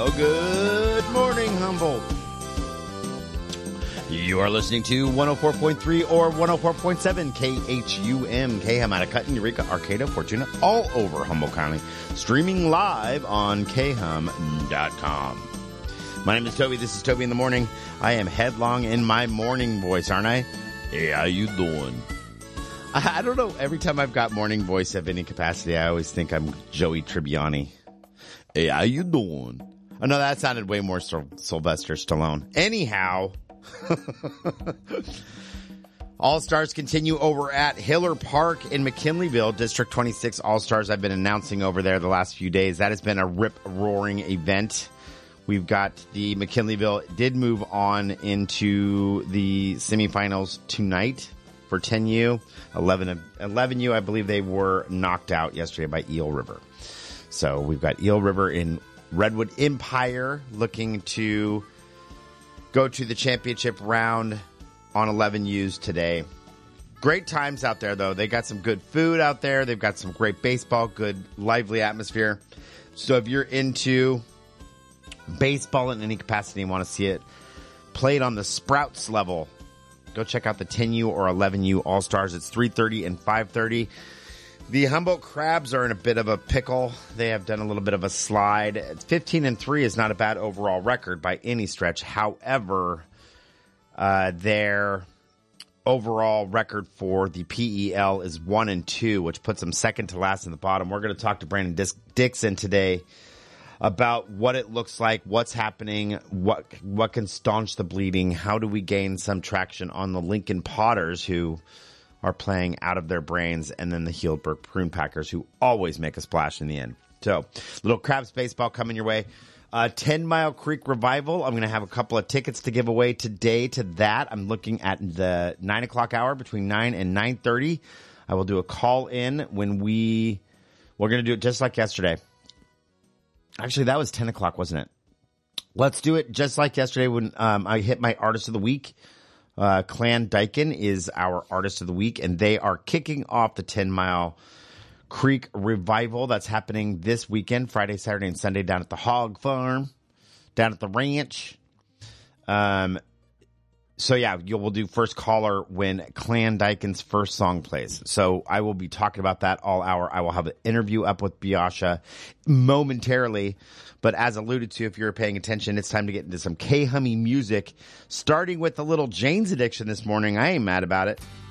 Well, good morning, Humboldt. You are listening to 104.3 or 104.7 KHUM, KHUM out of Cutton, Eureka, Arcata, Fortuna, all over Humboldt County. Streaming live on khum.com. My name is Toby. This is Toby in the Morning. I am headlong in my morning voice, aren't I? Hey, how you doing? I don't know. Every time I've got morning voice of any capacity, I always think I'm Joey Tribbiani. Hey, how you doing? Oh, no, that sounded way more Sylvester Stallone. Anyhow, All-Stars continue over at Hiller Park in McKinleyville. District 26 All-Stars I've been announcing over there the last few days. That has been a rip-roaring event. We've got the McKinleyville did move on into the semifinals tonight for 10U. 11U, I believe they were knocked out yesterday by Eel River. So we've got Eel River in Redwood Empire looking to go to the championship round on 11Us today. Great times out there, though. They got some good food out there. They've got some great baseball, good, lively atmosphere. So if you're into baseball in any capacity and want to see it played on the Sprouts level, go check out the 10U or 11U All-Stars. It's 3:30 and 5:30. The Humboldt Crabs are in a bit of a pickle. They have done a little bit of a slide. 15-3 is not a bad overall record by any stretch. However, their overall record for the PEL is 1-2, which puts them second to last in the bottom. We're going to talk to Brandon Dixon today about what it looks like, what's happening, what can staunch the bleeding, how do we gain some traction on the Lincoln Potters, who are playing out of their brains, and then the Healdburg Prune Packers, who always make a splash in the end. So, little Crabs baseball coming your way. 10 Mile Creek Revival. I'm going to have a couple of tickets to give away today to that. I'm looking at the 9 o'clock hour, between 9 and 9:30. I will do a call-in when we're going to do it just like yesterday. Actually, that was 10 o'clock, wasn't it? Let's do it just like yesterday when I hit my Artist of the Week. Clan Dyken is our Artist of the Week, and they are kicking off the 10 Mile Creek Revival. That's happening this weekend, Friday, Saturday, and Sunday, down at the Hog Farm, down at the ranch. So, yeah, we'll do first caller when Clan Dyken's first song plays. So I will be talking about that all hour. I will have an interview up with Biasha momentarily. But as alluded to, if you're paying attention, it's time to get into some K-Hummy music, starting with a little Jane's Addiction this morning. I ain't mad about it.